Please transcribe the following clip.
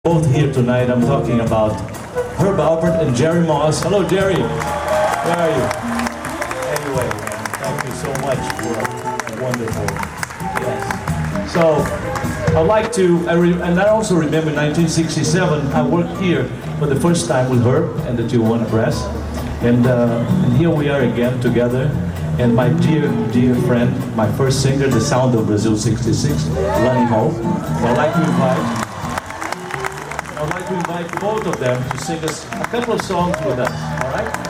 Both here tonight. I'm talking about Herb Alpert and Jerry Moss. Hello, Jerry. Where are you? Anyway, thank you so much for wonderful. Yes. So I'd like to, and I also remember 1967. I worked here for the first time with Herb and the Tijuana Brass, and here we are again together. And my dear friend, my first singer, the Sound of Brazil '66, Lonnie Hall. So I'd like to invite both of them to sing us a couple of songs with us, all right?